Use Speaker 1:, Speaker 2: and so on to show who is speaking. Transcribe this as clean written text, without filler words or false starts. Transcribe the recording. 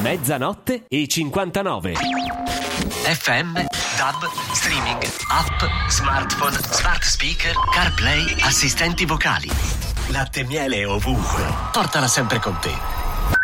Speaker 1: Mezzanotte e 59.
Speaker 2: FM, DAB, streaming, app, smartphone, smart speaker, CarPlay, assistenti vocali. Latte e miele ovunque. Portala sempre con te.